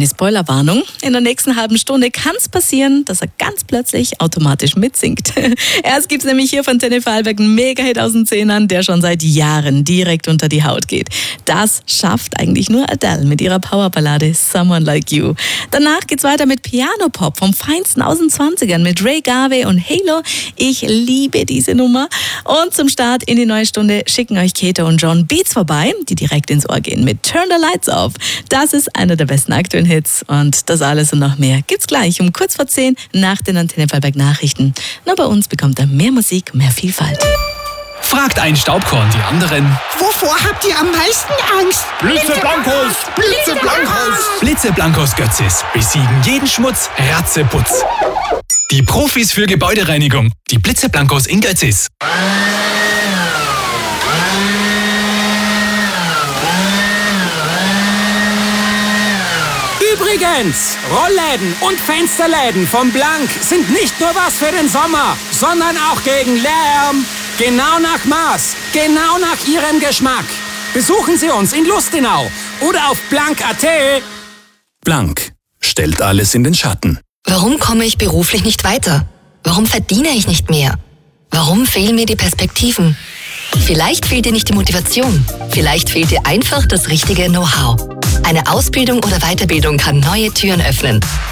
kleine Spoilerwarnung. In der nächsten halben Stunde kann es passieren, dass er ganz plötzlich automatisch mitsingt. Erst gibt's nämlich hier von Tenne Vorarlberg einen Mega-Hit aus den 10ern, der schon seit Jahren direkt unter die Haut geht. Das schafft eigentlich nur Adele mit ihrer Powerballade Someone Like You. Danach geht's weiter mit Piano-Pop vom Feinsten aus den 20ern mit Ray Garvey und Halo. Ich liebe diese Nummer. Und zum Start in die neue Stunde schicken euch Keto und John Beats vorbei, die direkt ins Ohr gehen mit Turn the Lights Off. Das ist einer der besten aktuellen Hits und das alles und noch mehr gibt's gleich um kurz vor 10 nach den Antenne Vorarlberg Nachrichten. Nur bei uns bekommt ihr mehr Musik, mehr Vielfalt. Fragt ein Staubkorn die anderen. Wovor habt ihr am meisten Angst? Blitzeblankos! Blitzeblankos! Blitzeblankos Götzis besiegen jeden Schmutz ratzeputz. Die Profis für Gebäudereinigung. Die Blitzeblankos in Götzis. Übrigens, Rollläden und Fensterläden von Blank sind nicht nur was für den Sommer, sondern auch gegen Lärm. Genau nach Maß, genau nach Ihrem Geschmack. Besuchen Sie uns in Lustenau oder auf blank.at. Blank stellt alles in den Schatten. Warum komme ich beruflich nicht weiter? Warum verdiene ich nicht mehr? Warum fehlen mir die Perspektiven? Vielleicht fehlt dir nicht die Motivation. Vielleicht fehlt dir einfach das richtige Know-how. Eine Ausbildung oder Weiterbildung kann neue Türen öffnen.